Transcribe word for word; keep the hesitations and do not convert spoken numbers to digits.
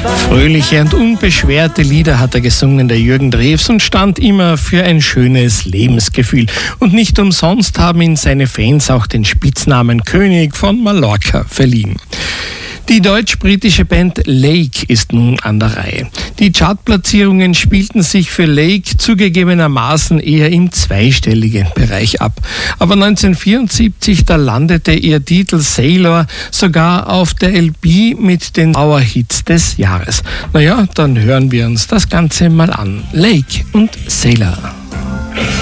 Fröhliche und unbeschwerte Lieder hat er gesungen, der Jürgen Drews, und stand immer für ein schönes Lebensgefühl. Und nicht umsonst haben ihn seine Fans auch den Spitznamen König von Mallorca verliehen. Die deutsch-britische Band Lake ist nun an der Reihe. Die Chartplatzierungen spielten sich für Lake zugegebenermaßen eher im zweistelligen Bereich ab. Aber neunzehnhundertvierundsiebzig, da landete ihr Titel Sailor sogar auf der L P mit den Power-Hits des Jahres. Naja, dann hören wir uns das Ganze mal an. Lake und Sailor.